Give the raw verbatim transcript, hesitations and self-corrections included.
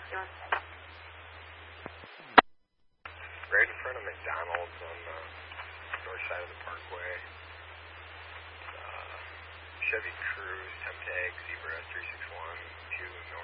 fifty-one. Right in front of McDonald's on the north side of the parkway. Uh, Chevy Cruze, temp tag, Zebra three six one two north.